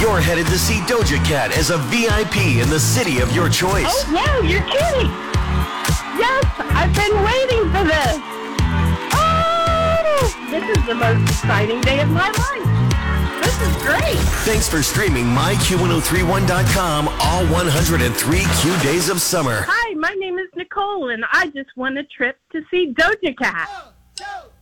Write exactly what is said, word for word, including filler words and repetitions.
You're headed to see Doja Cat as a V I P in the city of your choice. Oh, no, you're kidding. Yes, I've been waiting for this. Oh, this is the most exciting day of my life. This is great. Thanks for streaming my Q ten thirty-one dot com all one hundred three Q days of summer. Hi, my name is Nicole, and I just won a trip to see Doja Cat.